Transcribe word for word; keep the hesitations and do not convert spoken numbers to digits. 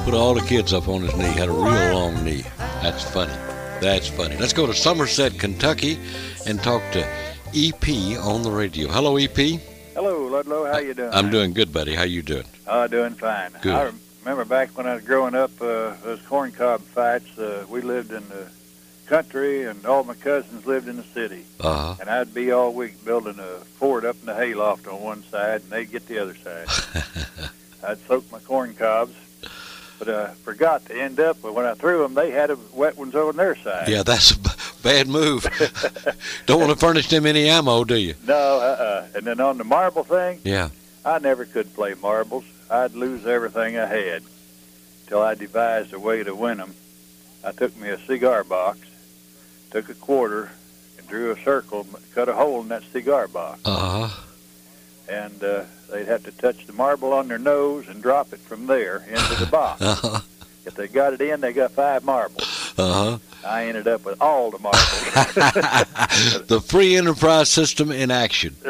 Put all the kids up on his knee. Had a real long knee. That's funny. That's funny. Let's go to Somerset, Kentucky, and talk to E P on the radio. Hello, E P. Hello, Ludlow. How you doing? I'm doing good, buddy. How you doing? Oh, doing fine. Good. I remember back when I was growing up, uh, those corncob fights. Uh, we lived in the country, and all my cousins lived in the city. Uh-huh. And I'd be all week building a fort up in the hayloft on one side, and they'd get the other side. I'd soak my corn cobs, but I forgot to end up, when I threw them, they had a wet ones on their side. Yeah, that's a b- bad move. Don't want to furnish them any ammo, do you? No, uh-uh. And then on the marble thing, Yeah. I never could play marbles. I'd lose everything I had till I devised a way to win them. I took me a cigar box, took a quarter, and drew a circle, cut a hole in that cigar box. Uh-huh. And uh, they'd have to touch the marble on their nose and drop it from there into the box. Uh-huh. If they got it in, they got five marbles. Uh-huh. I ended up with all the marbles. The free enterprise system in action.